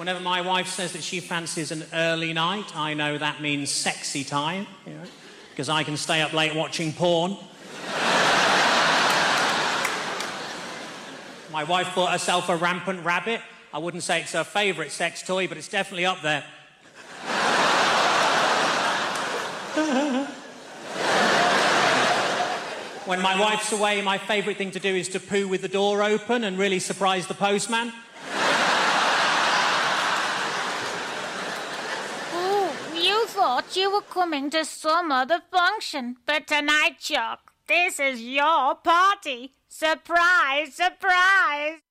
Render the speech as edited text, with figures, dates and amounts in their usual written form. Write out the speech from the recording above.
Whenever my wife says that she fancies an early night, I know that means sexy time, because I can stay up late watching porn. My wife bought herself a rampant rabbit. I wouldn't say it's her favourite sex toy, but it's definitely up there. When my wife's away, my favourite thing to do is to poo with the door open and really surprise the postman. Oh, you thought you were coming to some other function, but tonight, Chuck, this is your party. Surprise, surprise!